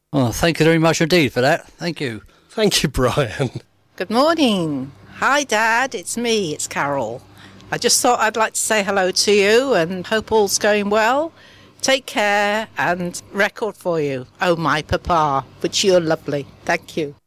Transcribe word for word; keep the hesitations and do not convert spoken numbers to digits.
Oh, thank you very much indeed for that. Thank you. Thank you, Brian. Good morning. Hi, Dad. It's me. It's Carol. I just thought I'd like to say hello to you and hope all's going well. Take care, and record for you. Oh, my papa, but you're lovely. Thank you.